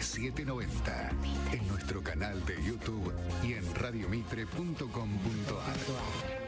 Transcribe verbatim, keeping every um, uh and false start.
setecientos noventa. En nuestro canal de YouTube y en radiomitre punto com punto ar.